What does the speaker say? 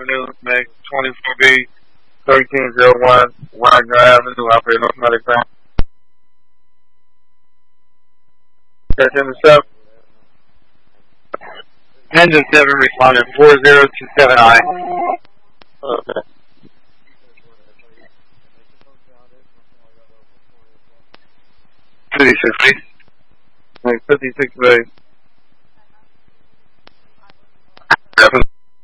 Avenue, next 24B, 1301 Wagner Avenue, operator North Medic Plan. Catch intercept. Engine 7 responded 4027I. Okay. 56, please. Next 56 base.